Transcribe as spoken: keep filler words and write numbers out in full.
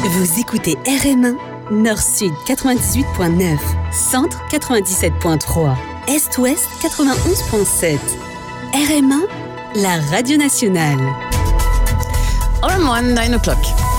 Vous écoutez R M un, Nord-Sud quatre-vingt-dix-huit virgule neuf, Centre quatre-vingt-dix-sept virgule trois, Est-Ouest quatre-vingt-onze virgule sept. R M un, la radio nationale. All morning, nine o'clock.